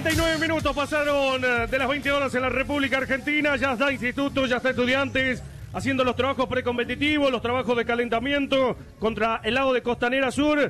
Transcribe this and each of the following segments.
49 minutos pasaron de las 20 horas en la República Argentina. Ya está Instituto, ya está Estudiantes haciendo los trabajos precompetitivos, los trabajos de calentamiento contra el lado de Costanera,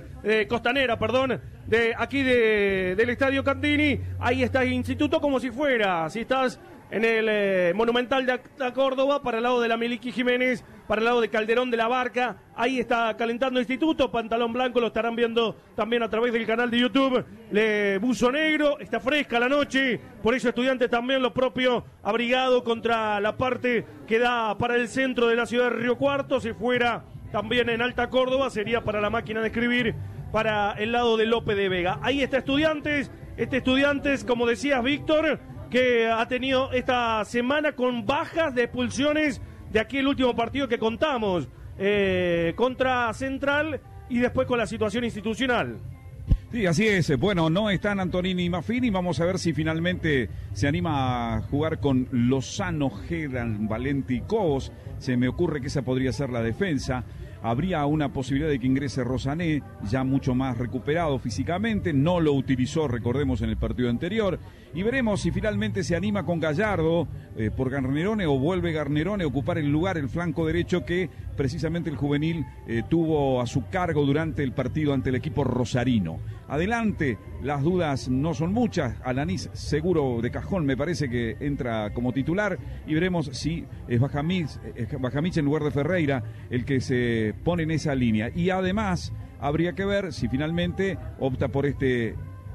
de aquí del Estadio Candini. Ahí está el Instituto como si fuera, si estás en el Monumental de Córdoba, para el lado de la Miliki Jiménez, para el lado de Calderón de la Barca. Ahí está calentando Instituto, pantalón blanco, lo estarán viendo también a través del canal de YouTube. Buzo negro, está fresca la noche, por eso Estudiantes también lo propio, abrigado contra la parte que da para el centro de la ciudad de Río Cuarto. Si fuera también en Alta Córdoba, sería para la máquina de escribir, para el lado de Lope de Vega. Ahí está Estudiantes, como decías, Víctor, que ha tenido esta semana con bajas de expulsiones de aquí el último partido que contamos, contra Central, y después con la situación institucional. Sí, así es. Bueno, no están Antonini y Maffini. Vamos a ver si finalmente se anima a jugar con Lozano, Gedan, Valenti y Cobos. Se me ocurre que esa podría ser la defensa. Habría una posibilidad de que ingrese Rosané, ya mucho más recuperado físicamente. No lo utilizó, recordemos, en el partido anterior. Y veremos si finalmente se anima con Gallardo por Garnerone, o vuelve Garnerone a ocupar el lugar, el flanco derecho que precisamente el juvenil tuvo a su cargo durante el partido ante el equipo rosarino. Adelante, las dudas no son muchas. Alanís seguro de cajón, me parece que entra como titular, y veremos si es Bajamich en lugar de Ferreira el que se pone en esa línea. Y además habría que ver si finalmente opta por esta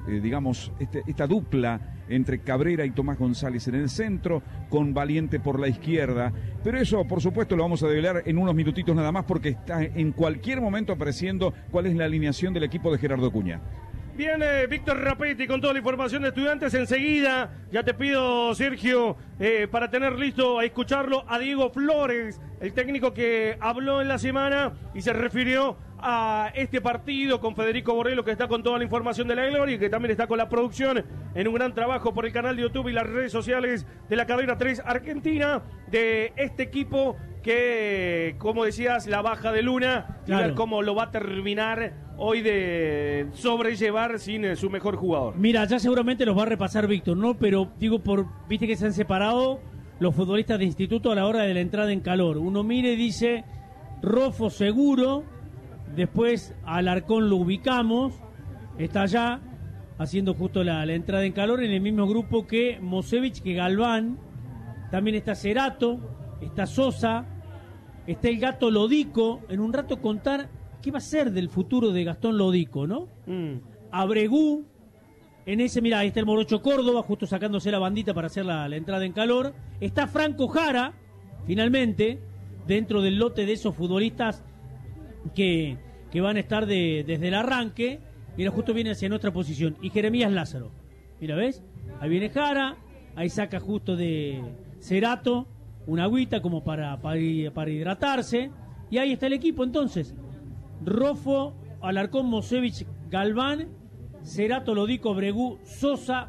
dupla entre Cabrera y Tomás González en el centro, con Valiente por la izquierda. Pero eso, por supuesto, lo vamos a develar en unos minutitos nada más, porque está en cualquier momento apareciendo cuál es la alineación del equipo de Gerardo Acuña. Bien, Víctor Rapetti con toda la información de Estudiantes. Enseguida ya te pido, Sergio, para tener listo a escucharlo a Diego Flores, el técnico que habló en la semana y se refirió a este partido con Federico Borrello, que está con toda la información de la Gloria y que también está con la producción en un gran trabajo por el canal de YouTube y las redes sociales de la Cadena 3 Argentina, de este equipo que, como decías, la baja de Luna, claro, y ver cómo lo va a terminar hoy de sobrellevar sin su mejor jugador. Mira, ya seguramente los va a repasar Víctor, ¿no? Pero digo, viste que se han separado los futbolistas de Instituto a la hora de la entrada en calor. Uno mire y dice, Rofo seguro, después Alarcón lo ubicamos, está allá haciendo justo la entrada en calor, en el mismo grupo que Mosevich, que Galván, también está Cerato, está Sosa, está el Gato Lodico. En un rato contar qué va a ser del futuro de Gastón Lodico, ¿no? Abregú, en ese, mira, ahí está el Morocho Córdoba, justo sacándose la bandita para hacer la entrada en calor. Está Franco Jara, finalmente, dentro del lote de esos futbolistas que van a estar desde el arranque. Mira, justo viene hacia nuestra posición. Y Jeremías Lázaro, mira, ¿ves? Ahí viene Jara, ahí saca justo de Cerato una agüita como para hidratarse. Y ahí está el equipo entonces. Rofo, Alarcón, Mosevich, Galván, Cerato, Lodico, Bregú, Sosa,